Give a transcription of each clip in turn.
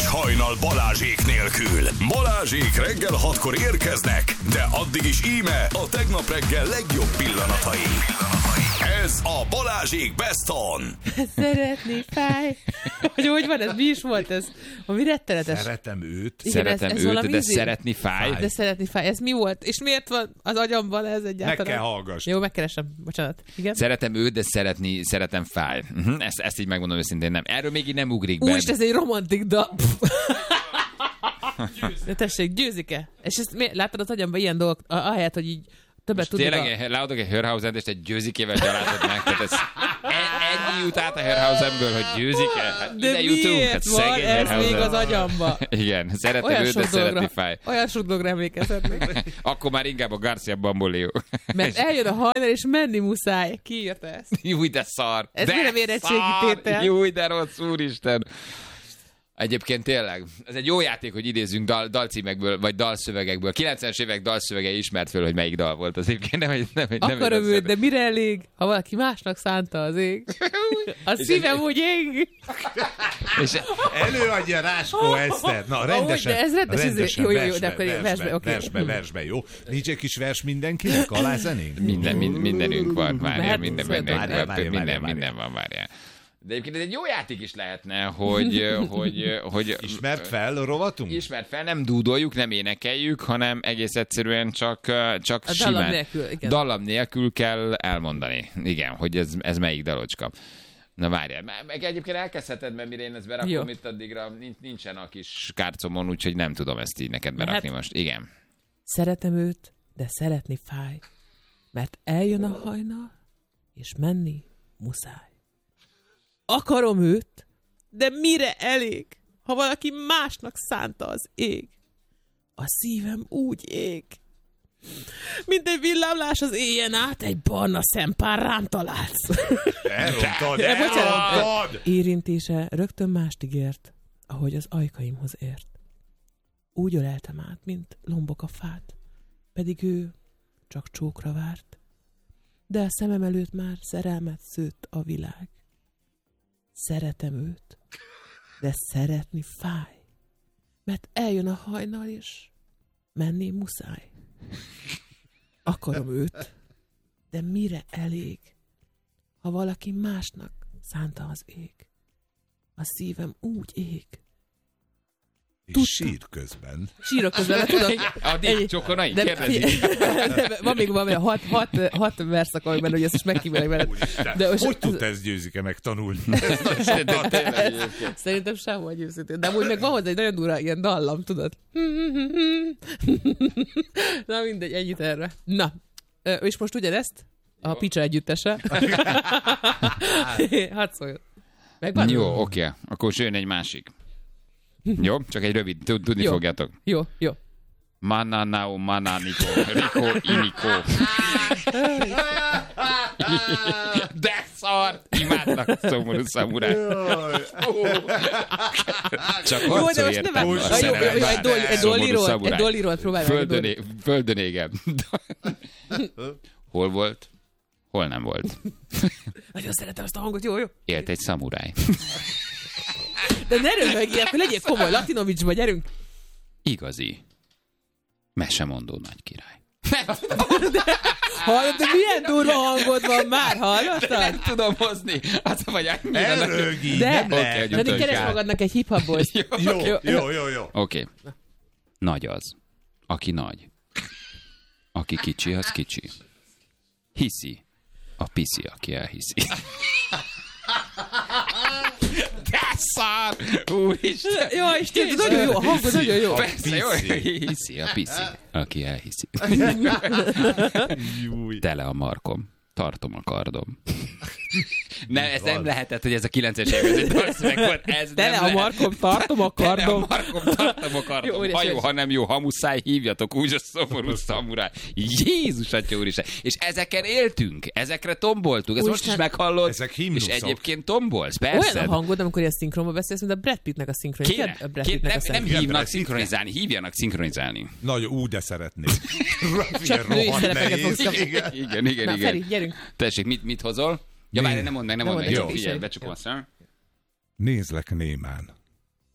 Nincs hajnal Balázsék nélkül. Balázsék reggel 6-kor érkeznek, de addig is íme a tegnap reggel legjobb pillanatai. Ez a Balázsék Best On. Szeretni fáj. Hogy van ez? Mi is volt ez? Ami rettenetes. Szeretem őt. Igen, Szeretem őt, de szeretni fáj. De szeretni fáj. Ez mi volt? És miért van az agyamban ez egyáltalán? Meg kell hallgass. Jó, megkeresem. Bocsánat. Igen? Szeretem őt, de szeretem fáj. Ezt így megmondom őszintén, nem. Erről még így nem ugrik be. Úristen, ez egy romantik dal. De tessék, győzik-e? És ezt láttad az agyamban ilyen dolgok, ahelyett, hogy így többet tudod. Tényleg leadok egy Hörhausent, és egy győzikével gyalázod meg. Tehát ez ennyi jut át a Hörhausenből, hogy győzike? Hát de miért van ez még az agyamba? Igen, szeretem őt, de szeretni fáj. Olyan sok dologra emlékezhetnék. Akkor már inkább a Garcia Bamboleo. Mert eljön a hajnal, és menni muszáj. Ki írta ezt? Júj, de szar. Ez nem érettségi tétel. Júj, de rossz, úristen. Egyébként tényleg, ez egy jó játék, hogy idézzünk dalcímekből, vagy dalszövegekből. 90-es évek dalszövegei ismert föl, hogy melyik dal volt az egyébként. Akarom őt, de mire elég, ha valaki másnak szánta az ég? A szívem úgy ég. És előadja Ráskó Eszter. Na, rendesen. De ez rendesen. Jó, de akkor versbe, jó. Nincs egy kis vers mindenkinek, alázenénk? Mindenünk van, várjál, minden van, várjál. De egyébként ez egy jó játék is lehetne, hogy ismert fel a rovatunk? Ismert fel, nem dúdoljuk, nem énekeljük, hanem egész egyszerűen csak simán. Dallam nélkül kell elmondani. Igen, hogy ez melyik dalocska. Na várjál, meg egyébként elkezdheted, mert mire én ezt berakom, jó. Itt addigra nincsen a kis kárcomon, úgyhogy nem tudom ezt így neked berakni most. Igen. Szeretem őt, de szeretni fáj, mert eljön a hajnal, és menni muszáj. Akarom őt, de mire elég, ha valaki másnak szánta az ég? A szívem úgy ég, mint egy villámlás az éjjel át, egy barna szempár rám találsz. Elrontad! Érintése rögtön mást ígért, ahogy az ajkaimhoz ért. Úgy öleltem át, mint lombok a fát, pedig ő csak csókra várt. De a szemem előtt már szerelmet szőtt a világ. Szeretem őt, de szeretni fáj, mert eljön a hajnal, és menni muszáj. Akarom őt, de mire elég, ha valaki másnak szánta az ég? A szívem úgy ég. És sír közben. Sírok közben, tudod. Addig csokonai, kérdezik. Van még valami 6 verszak, amiben, hogy ezt is megkímélek veled. Hogy tudta ezt Győzike megtanulni? Szerintem sehol győzítő. De amúgy meg van hozzá egy nagyon durva ilyen dallam, tudod. Na mindegy, ennyit erre. Na, és most ugyanezt a Picsa együttese. Hadd szóljon. Megvan? Jó, oké. Akkor jön egy másik. Jó? Csak egy rövid, tudni fogjátok. Jó. Mananao, mananiko, riko, iniko. De szar! Imádnak szomorú szamuráj. Csak harcol értem a szerelem. Egy dolliról próbálj meg. Földön égem. Hol volt? Hol nem volt? Nagyon szeretem azt a hangot, jó. Élt egy szamuráj. De ne röhögjél, akkor legyél komoly, Latinovicsba, gyerünk. Igazi. Mesemondó nagy király. Hallod, de milyen durva hangod van már, hallottad? Nem tudom hozni. Az vagy elrögj, nem lehet. De keresd magadnak egy hip-hop boys. Jó. Oké. Nagy az, aki nagy. Aki kicsi, az kicsi. Hiszi. A piszi, aki elhiszi. De szar! Úristen! Jó, Isten, nagyon jó, a hangod nagyon jó. Persze, jó, hiszi a piszi, aki elhiszi. Tele a markom, tartom a kardom. Nem, ez nem lehetett, hogy ez a 9-es évek dalszöveg volt. Tele a markom, tartom a kardom. Ha jó, ha nem jó, ha muszáj, hívjatok úgy a szomorú szamuráj. Jézus Atya Úristen. És ezeken éltünk, ezekre tomboltunk. Ezt most is meghallod. Ezek himnuszok. És egyébként tombolsz, persze. Olyan a hangod, amikor ilyen szinkronba beszélsz, mint a Brad Pittnek a szinkronizálni. Nem hívnak szinkronizálni, hívjanak szinkronizálni. Nagyon de szeretnék. Csak női szerepeket fogsz kapni. Igen. Na, Feri, gyerünk. Tessék, mit hozol? Ja, várj, nem mondd meg. Jó, figyelj, becsukom a szem. Nézlek némán.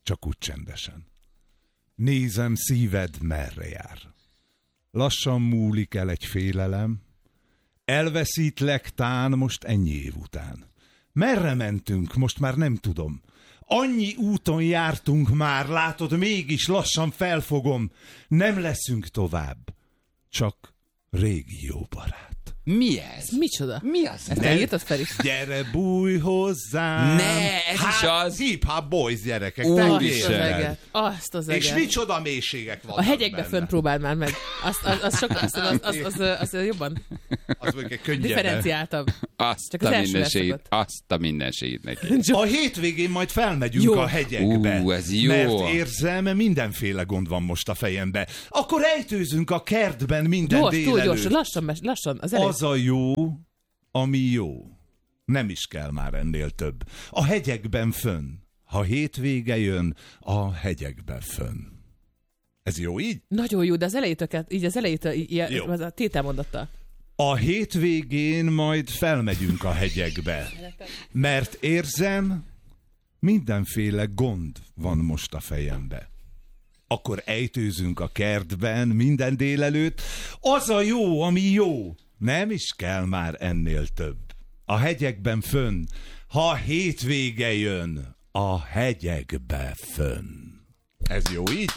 csak úgy csendesen. Nézem, szíved merre jár. Lassan múlik el egy félelem, elveszítlek tán most ennyi év után. Merre mentünk, most már nem tudom. Annyi úton jártunk már, látod, mégis lassan felfogom. Nem leszünk tovább, csak régi jó barát. Mi ez? Micsoda? Mi az? Ezt elírtad fel is? Gyere, bújj hozzám! Ne, ez is az! Hip-hop boys, gyerekek, Azt az eget. És micsoda mélységek vannak a hegyekbe benne. fönn próbáld már meg. Az sokkal, az jobban Az mondjuk egy könnyebben. differenciáltabb. Azt Csak az első a mindenségét neki. A hétvégén majd felmegyünk jó. a hegyekbe. Ez jó. Mert érzem, mindenféle gond van most a fejembe. Akkor ejtőzünk a kertben minden délelőtt. Túl gyors, lassan, az elég. Az a jó, ami jó. Nem is kell már ennél több. A hegyekben fönn. Ha hétvége jön, a hegyekben fönn. Ez jó így? Nagyon jó, de az elejétől, Jó. az a tételmondattal. A hétvégén majd felmegyünk a hegyekbe. Mert érzem, mindenféle gond van most a fejembe. Akkor ejtőzünk a kertben minden délelőtt. Az a jó, ami jó. Nem is kell már ennél több. A hegyekben fönn. Ha hétvége jön, a hegyekbe fönn. Ez jó így?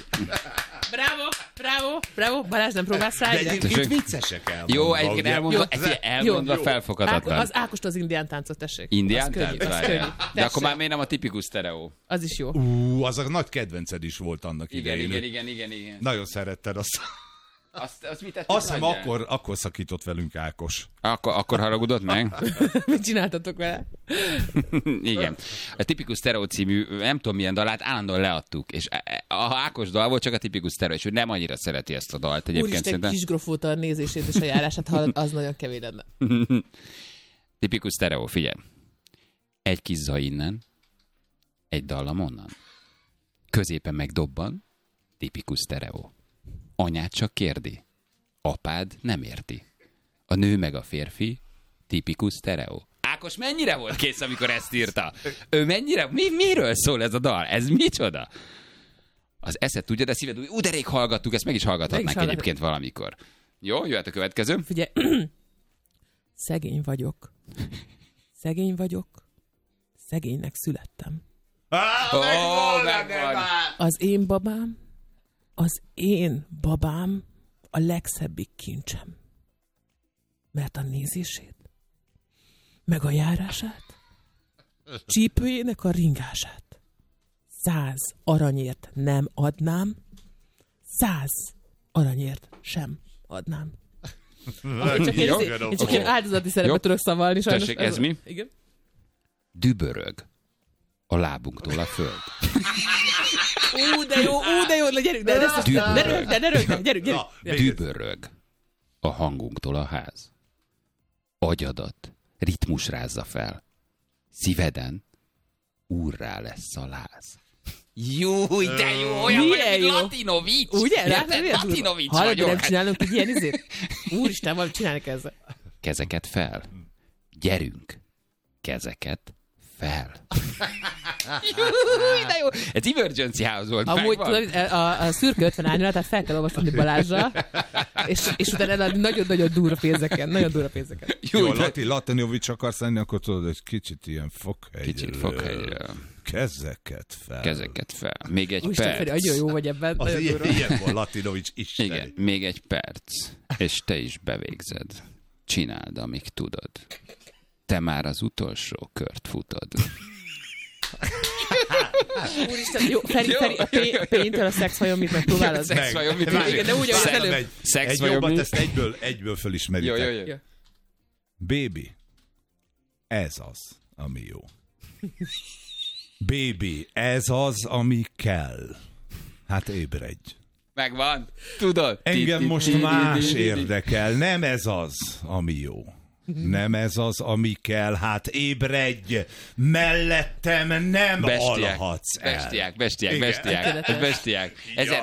Bravo. Balázs, nem próbálsz rá? De egyébként viccesek elmondva. Jó, egyébként elmondva Jó. felfoghatatlan. Az Ákost az indián táncot, tessék. Indián Az könnyű, tánc? az könnyű. De akkor már miért nem a tipikus sztereó? Az is jó. Az a nagy kedvenced is volt annak idején. Igen. Nagyon szeretted azt. Azt mit tettük? Azt hiszem, akkor szakított velünk Ákos. Akkor haragudott meg? Mit csináltatok vele? Igen. A tipikus sztereó című, nem tudom milyen dalát, állandóan leadtuk. És a Ákos dal volt, csak a tipikus sztereó, és ő nem annyira szereti ezt a dalt. Egyébként Úristen, Kisgrofóta nézését és a járását hallod, az nagyon kevés lenne. Tipikus sztereó, figyelj. Egy kis zaj innen, egy dallam onnan. Középen megdobban, tipikus sztereó. Anyád csak kérdi, apád nem érti. A nő meg a férfi, tipikus sztereó. Ákos mennyire volt kész, amikor ezt írta? Ő mennyire? Miről szól ez a dal? Ez micsoda? Az eszed tudja, de szíved úgy, de rég hallgattuk, ezt meg is hallgathatnánk egyébként valamikor. Jó, jöhet a következő. Figyelj, szegény vagyok, szegénynek születtem. Megvan. Az én babám a legszebbik kincsem. Mert a nézését, meg a járását, csípőjének a ringását 100 aranyért nem adnám, 100 aranyért sem adnám. Én csak ilyen áldozati szerepet tudok szavalni. Sajnos. Tessék, ez mi? Igen. Dübörög a lábunktól a föld. De jó, gyerünk. Dübörög a hangunktól a ház. Agyadat ritmus rázza fel. Szíveden úrrá lesz a láz. Jó, de jó, olyan vagy, Latinovics. Ugye? Latinovics vagyok. vagyok. Nem csinálunk egy ilyen izét? Úristen, valamit csinálni ezzel. Kezeket fel. Gyerünk. Kezeket fel. De jó. Ez Emergency House volt. Amúgy tudod, a szürke 50 árnyalat, tehát fel kell olvasni Balázsra, és utána eladni nagyon-nagyon durva pénzeken. Jó, Latinovics akarsz lenni, akkor tudod, hogy kicsit ilyen fokhelyről. Kezeket fel. Még egy Úristen, perc. Feri, nagyon jó vagy ebben. Az ilyen volt Latinovics isteni. Igen, még egy perc, és te is bevégzed. Csináld, amíg tudod. Te már az utolsó kört futod. Úristen, jó, Feri, a P-től a szexvajon mit megpróbálod? Szexvajon mit? Igen, de úgy, ahogy az előbb. Egy jobbat, ezt egyből fölismeritek. Jó. Baby, ez az, ami jó. Baby, ez az, ami kell. Hát ébredj. Megvan, tudod. Engem most más érdekel. Nem ez az, ami jó. Nem ez az, ami kell. Hát ébredj! Mellettem nem alhatsz el. Bestiák.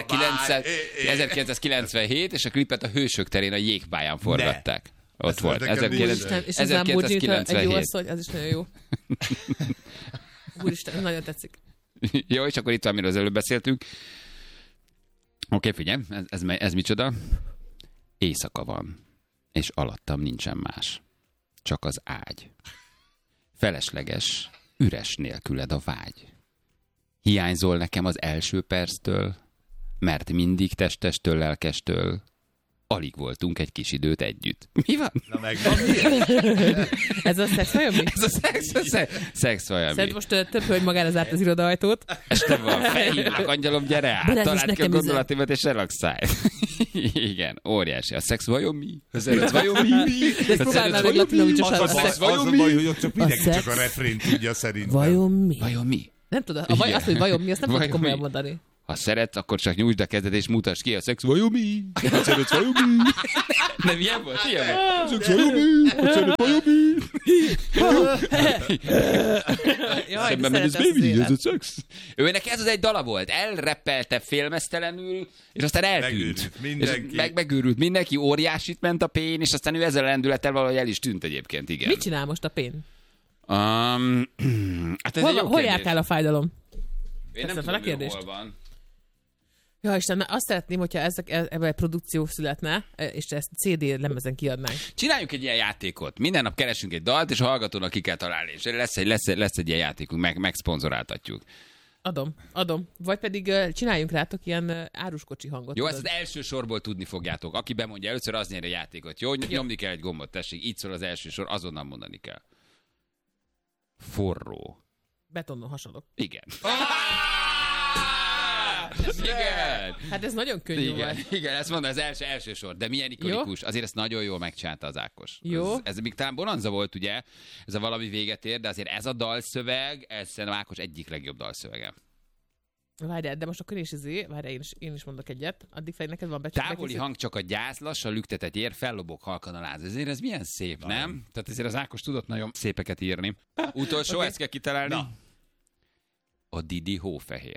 1997, és a klipet a Hősök terén a jégpályán forgatták. Ott volt. És az Lamborghini egy jó 1997. asszony, az is nagyon jó. Úristen, nagyon tetszik. Jó, és akkor itt van, amiről az előbb beszéltünk. Oké, figyelj, ez micsoda? Éjszaka van, és alattam nincsen más. Csak az ágy. Felesleges, üres nélküled a vágy. Hiányzol nekem az első perctől, mert mindig testestől, lelkestől alig voltunk egy kis időt együtt. Mi van? Na megvan. Ez a szex vajon mi? Ez a szex vajon mi? Szerint most több hölgy magára zárt az irodaajtót. Este van, felhívlak, angyalom, gyere át, találd ki a gondolatimat és relaxálj. Igen, óriási. A szex vajon mi? A szex vajon mi? De ezt próbálnál meg Latinovics-osan. Az a baj, hogy ott csak mindenki csak a refrént tudja szerintem. Vajon mi? Vajon mi? Nem tudod, azt, hogy vajon mi, azt nem tudod komolyan mondani. Ha szeretsz, akkor csak nyújtsd a kezed és mutasd ki a szex vajon mi? Ha szeretsz vajon mi? Nem ilyen volt? Ilyen volt. Szex vajon mi? Ha szeretsz vajon mi? Jaj, szemben megy, ez baby, ez a szex. Őnek ez az egy dala volt. Elreppelte félmeztelenül, és aztán eltűnt. Megőrült mindenki, óriásit ment a pén, és aztán ő ezzel a lendülettel valahogy el is tűnt egyébként, igen. Mit csinál most a pén? Hát ez hol jártál a fájdalom? Én nem tudom, hol van. Ja, Isten, azt szeretném, hogyha ebben egy produkció születne, és ezt CD lemezen kiadnánk. Csináljunk egy ilyen játékot. Minden nap keresünk egy dalt, és a hallgatónak ki kell találni. És lesz egy ilyen játékunk, megszponzoráltatjuk. Adom. Vagy pedig csináljunk rátok ilyen áruskocsi hangot. Jó, ezt az első sorból tudni fogjátok. Aki bemondja először, az nyer a játékot. Jó, nyomni kell egy gombot, tessék. Így szól az első sor, azonnal mondani kell. Forró. Betonnon hasadok. Igen. Igen. Hát ez nagyon könnyű volt. Igen, ezt mondom, az első sor. De milyen ikonikus. Azért ezt nagyon jól megcsinálta az Ákos. Jó. Ez még talán Bonanza volt, ugye? Ez a valami véget ér, de azért ez a dalszöveg, ez szerintem Ákos egyik legjobb dalszövege. Várjál, de most akkor én is mondok egyet. Addig fel neked van távoli hang csak a gyász, lassan lüktetet ér, fellobog halkan a láz. Ezért ez milyen szép, nem? Tehát ezért az Ákos tudott nagyon szépeket írni. Utolsó, okay. Ezt kell kitalálni. Na. A Didi hófehér.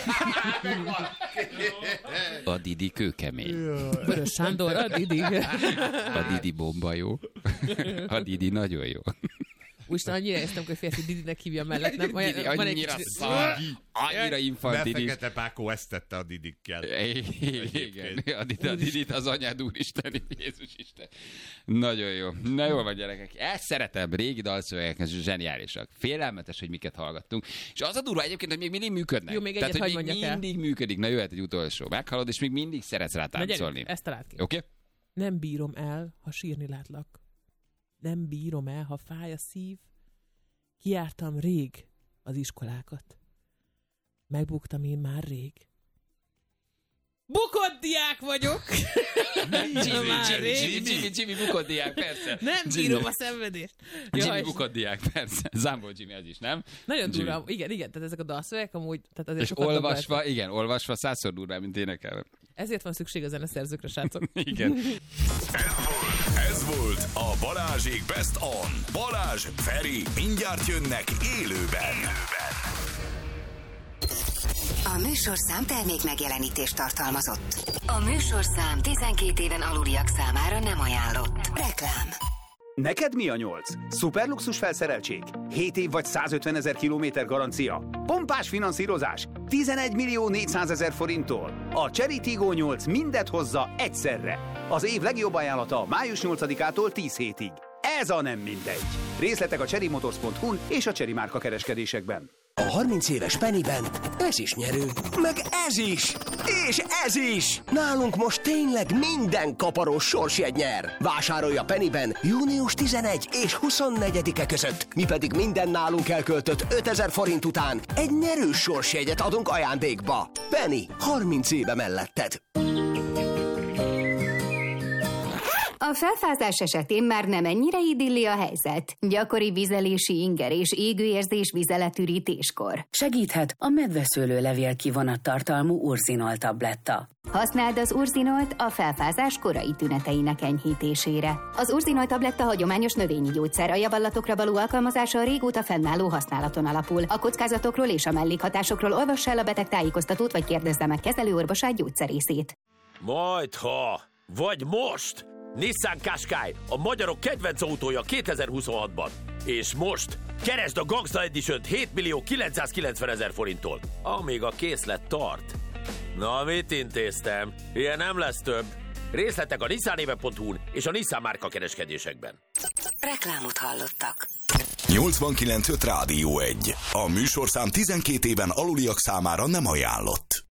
A Didi kőkemény. Vörös Sándor, a Didi. A Didi bomba jó. A Didi nagyon jó. Úristen, annyira éreztem, hogy férfi Didinek hívja mellett, nem? Didi annyira szar, annyira infantilis. Befekete Pákó ezt tette a Didikkel. Igen, a Didit az anyád úristen, Jézus Isten. Nagyon jó. Na jól van, gyerekek. Ezt szeretem, régi dalszövegek, ez zseniálisak. Félelmetes, hogy miket hallgattunk. És az a durva egyébként, hogy még mindig működnek. Jó, még egyet, hogy még mindig működik. Na jöhet egy utolsó. Meghallod, és még mindig szeretsz rá táncolni. Ezt találd ki. Oké? Nem bírom el, ha sírni látlak. Nem bírom el, ha fáj a szív. Kijártam rég az iskolákat. Megbuktam én már rég. Bukott diák vagyok! Jimmy bukott diák, persze. Nem bírom a szenvedést. Jimmy bukott diák, persze. Zámbol Jimmy az is, nem? Nagyon durva. Igen, tehát ezek a dalszövegek amúgy... Tehát azért és olvasva 100-szor durvább, mint énekelve. Ezért van szükség a zeneszerzőkre, srácok. Igen. Ez volt a Balázsék Best On. Balázs, Feri, mindjárt jönnek élőben. A műsorszám termék megjelenítést tartalmazott. A műsorszám 12 éven aluliak számára nem ajánlott. Reklám. Neked mi a 8? Szuperluxus felszereltség? 7 év vagy 150 000 kilométer garancia? Pompás finanszírozás? 11 400 000 forinttól. A Chery Tiggo 8 mindet hozza egyszerre. Az év legjobb ajánlata május 8-ától 10 hétig. Ez a nem mindegy. Részletek a cherrymotors.hu-n és a Chery márka kereskedésekben. A 30 éves Pennyben ez is nyerő. Meg ez is! És ez is! Nálunk most tényleg minden kaparós sorsjegy nyer. Vásárolj a Pennyben június 11 és 24-e között. Mi pedig minden nálunk elköltött 5000 forint után egy nyerős sorsjegyet adunk ajándékba. Penny, 30 éve melletted. A felfázás esetén már nem ennyire idilli a helyzet. Gyakori vizelési inger és égőérzés vizeletürítéskor. Segíthet a medveszőlőlevél kivonattartalmú Urzinol tabletta. Használd az Urzinolt a felfázás korai tüneteinek enyhítésére. Az Urzinolt tabletta hagyományos növényi gyógyszer, a javallatokra való alkalmazása régóta fennálló használaton alapul. A kockázatokról és a mellékhatásokról olvass el a beteg tájékoztatót, vagy kérdezze meg kezelőorvosát, gyógyszerészét. Majdha, vagy most! Nissan Qashqai, a magyarok kedvenc autója 2026-ban. És most keresd a Gangsta Edition-t 7 millió 990 000 forinttól, amíg a készlet tart. Na, mit intéztem? Ilyen nem lesz több. Részletek a nissanéve.hu-n és a Nissan márka kereskedésekben. Reklámot hallottak. 89.5 Rádió 1. A műsorszám 12 éven aluliak számára nem ajánlott.